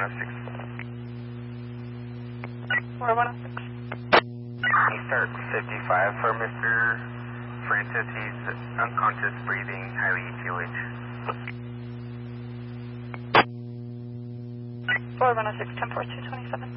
4106. Start 55 for Mr. Francis. He's unconscious, breathing, highly EQH. 4106, 10-4, 227.